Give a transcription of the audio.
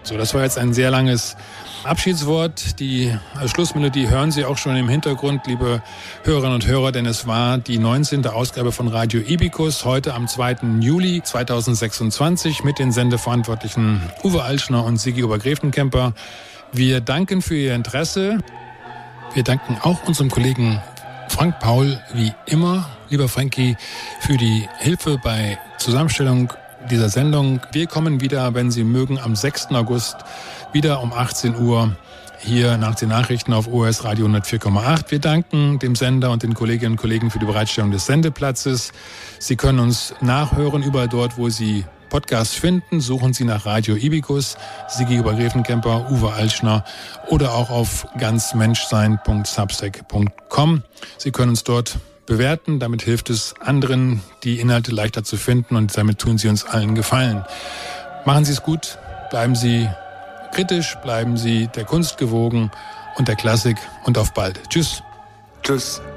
So, das war jetzt ein sehr langes Abschiedswort. Die Schlussmelodie hören Sie auch schon im Hintergrund, liebe Hörerinnen und Hörer, denn es war die 19. Ausgabe von Radio Ibikus, heute am 2. Juli 2026 mit den Sendeverantwortlichen Uwe Altschner und Sigi Obergräfenkemper. Wir danken für Ihr Interesse. Wir danken auch unserem Kollegen Frank Paul wie immer, lieber Frankie, für die Hilfe bei Zusammenstellung dieser Sendung. Wir kommen wieder, wenn Sie mögen, am 6. August wieder um 18 Uhr hier nach den Nachrichten auf ORS Radio 104,8. Wir danken dem Sender und den Kolleginnen und Kollegen für die Bereitstellung des Sendeplatzes. Sie können uns nachhören überall dort, wo Sie Podcasts finden. Suchen Sie nach Radio Ibikus, Sigi Obergräfenkemper, Uwe Altschner oder auch auf ganzmenschsein.substack.com. Sie können uns dort bewerten. Damit hilft es anderen, die Inhalte leichter zu finden, und damit tun Sie uns allen Gefallen. Machen Sie es gut, bleiben Sie kritisch, bleiben Sie der Kunst gewogen und der Klassik, und auf bald. Tschüss. Tschüss.